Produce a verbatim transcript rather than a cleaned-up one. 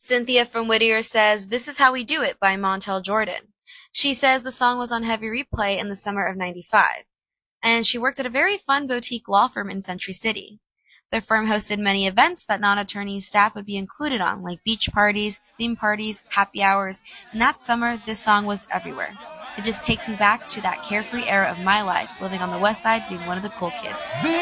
Cynthia from Whittier says, "This Is How We Do It" by Montel Jordan. She says the song was on heavy replay in the summer of ninety-five. And she worked at a very fun boutique law firm in Century City. Their firm hosted many events that non-attorneys staff would be included on, like beach parties, theme parties, happy hours, and that summer, this song was everywhere. It just takes me back to that carefree era of my life, living on the west side, being one of the cool kids.